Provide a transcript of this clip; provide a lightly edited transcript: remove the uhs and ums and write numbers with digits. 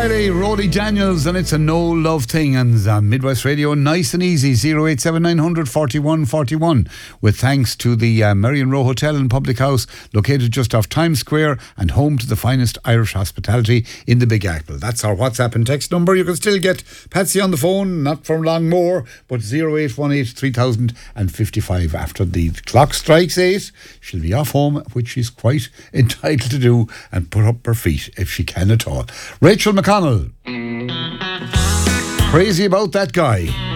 Friday, Roddy Daniels, and it's a no love thing. And Midwest Radio, nice and easy, 087900 4141. With thanks to the Marion Row Hotel and Public House, located just off Times Square and home to the finest Irish hospitality in the Big Apple. That's our WhatsApp and text number. You can still get Patsy on the phone, not for long more, but 0818 3055. After the clock strikes 8, she'll be off home, which she's quite entitled to do, and put up her feet if she can at all. Rachel McConnell. Crazy about that guy.